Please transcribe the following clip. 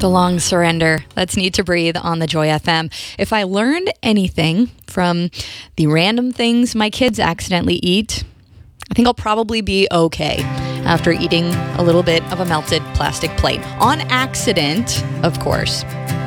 The long surrender. That's Need to Breathe on the Joy FM. If I learned anything from the random things my kids accidentally eat, I think I'll probably be okay after eating a little bit of a melted plastic plate. On accident, of course.